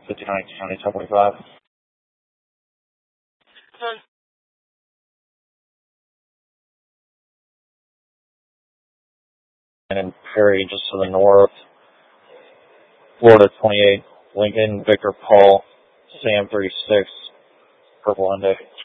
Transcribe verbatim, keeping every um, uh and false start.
fifty-nine County ten forty-five. And in Perry, just to the north, Florida twenty-eight, Lincoln, Victor Paul, Sam thirty-six, Purple Hyundai.